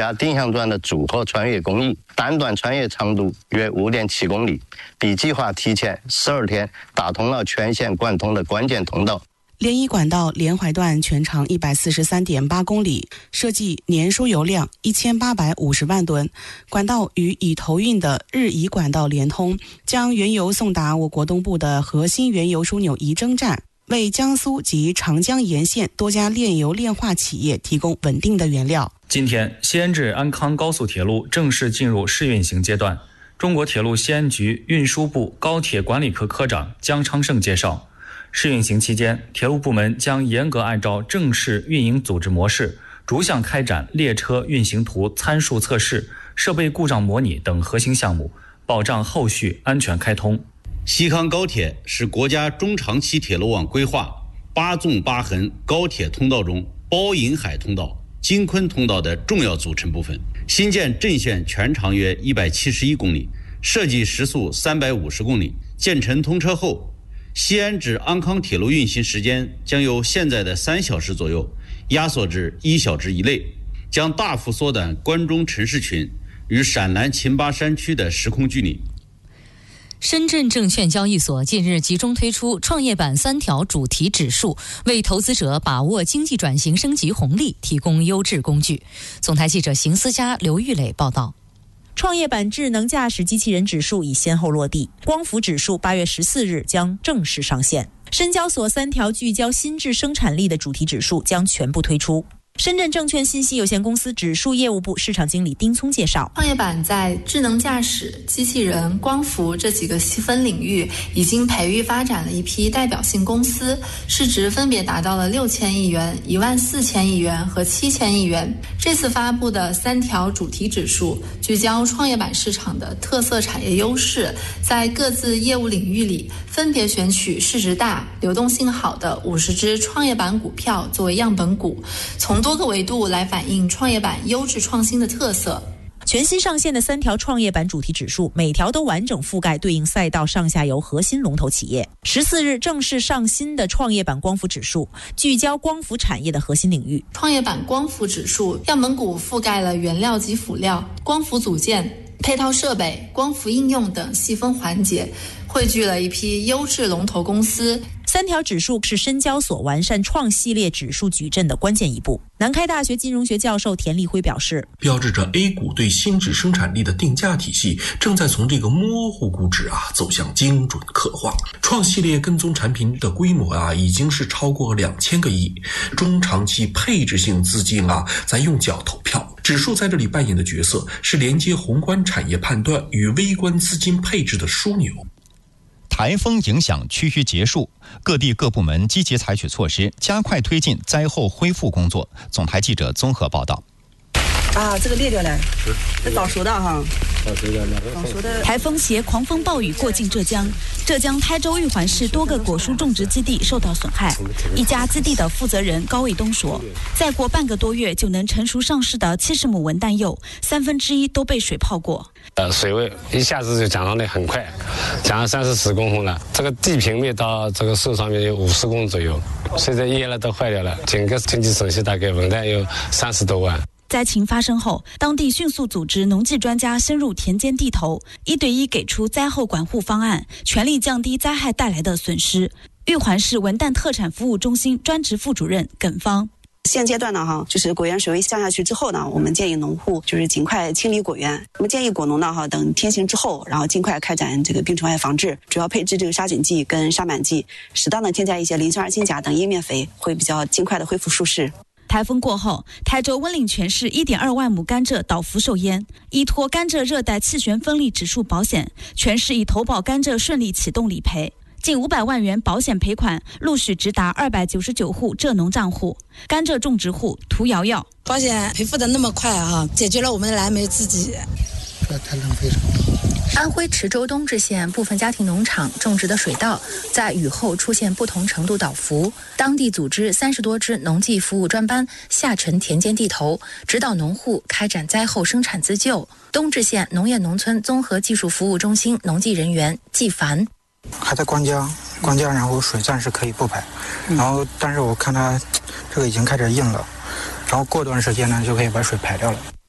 加定向段的组合穿越工艺，单段穿越长度约5.7公里，比计划提前12天打通了全线贯通的关键通道。 联谊管道连淮段全长143.8公里，设计年输油量1850万吨。管道与已投运的日宜管道连通，将原油送达我国东部的核心原油枢纽仪征站，为江苏及长江沿线多家炼油炼化企业提供稳定的原料。 今天，西安至安康高速铁路正式进入试运行阶段。中国铁路西安局运输部高铁管理科科长姜昌胜介绍，试运行期间，铁路部门将严格按照正式运营组织模式，逐项开展列车运行图参数测试、设备故障模拟等核心项目，保障后续安全开通。 西康高铁是国家中长期铁路网规划8纵8横高铁通道中包银海通道、京昆通道的重要组成部分。新建镇线全长约171公里，设计时速350公里。建成通车后，西安至安康铁路运行时间将由现在的3小时左右压缩至1小时以内，将大幅缩短关中城市群与陕南秦巴山区的时空距离。 深圳证券交易所近日集中推出创业板3条主题指数，为投资者把握经济转型升级红利提供优质工具。总台记者邢思佳、刘玉磊报道。 创业板智能驾驶机器人指数已先后落地，光伏指数8月14日将正式上线。深交所3条聚焦新质生产力的主题指数将全部推出。深圳证券信息有限公司指数业务部市场经理丁聪介绍， 创业板在智能驾驶、机器人、光伏这几个细分领域已经培育发展了一批代表性公司，市值分别达到了6000亿元、14000亿元和7000亿元。这次发布的3条主题指数聚焦创业板市场的特色产业优势，在各自业务领域里分别选取市值大、流动性好的50只创业板股票作为样本股，从多个维度来反映创业板优质创新的特色。 全新上线的3条创业板主题指数，每条都完整覆盖对应赛道上下游核心龙头企业。14日正式上新的创业板光伏指数，聚焦光伏产业的核心领域。 创业板光伏指数样本股覆盖了原料及辅料、光伏组件、配套设备、光伏应用等细分环节，汇聚了一批优质龙头公司。 3条指数是深交所完善创系列指数矩阵的关键一步。南开大学金融学教授田立辉表示， 标志着 A 股对新质生产力的定价体系正在从这个模糊估值走向精准刻画。创系列跟踪产品的规模已经是超过2000个亿，中长期配置性资金在用脚投票。指数在这里扮演的角色是连接宏观产业判断与微观资金配置的枢纽。 台风影响趋于结束，各地各部门积极采取措施，加快推进灾后恢复工作。总台记者综合报道。 这个裂掉了，这早熟的哈。早熟的。台风携狂风暴雨过境浙江，浙江台州玉环市多个果蔬种植基地受到损害。一家基地的负责人高卫东说，再过半个多月就能成熟上市的70亩文旦柚，1/3都被水泡过。 水位一下子就降上来很快，降了30-40公分了。这个地平面到这个树上面有50公左右，现在叶了都坏掉了。整个经济损失大概文旦有30多万。 灾情发生后，当地迅速组织农技专家深入田间地头，1对1给出灾后管护方案，全力降低灾害带来的损失。玉环市文旦特产服务中心专职副主任耿芳。 现阶段呢，就是果园水位降下去之后呢，我们建议农户就是尽快清理果园。我们建议果农呢，等天晴之后，然后尽快开展这个病虫害防治，主要配置这个杀菌剂跟杀螨剂，适当的添加一些磷酸二氢钾等叶面肥，会比较尽快的恢复舒适。 台风过后，台州温岭全市1.2万亩甘蔗倒伏受淹。依托甘蔗热带气旋风力指数保险，全市已投保甘蔗顺利启动理赔，近500万元保险赔款陆续直达299户蔗农账户。甘蔗种植户涂瑶瑶， 保险赔付的那么快解决了我们的燃眉之急。 这太浪费了。 安徽池州东至县部分家庭农场种植的水稻在雨后出现不同程度倒伏，当地组织30多支农技服务专班下沉田间地头，指导农户开展灾后生产自救。东至县农业农村综合技术服务中心农技人员季凡， 还在关江，然后水暂时可以不排，然后但是我看它这个已经开始硬了，然后过段时间呢就可以把水排掉了。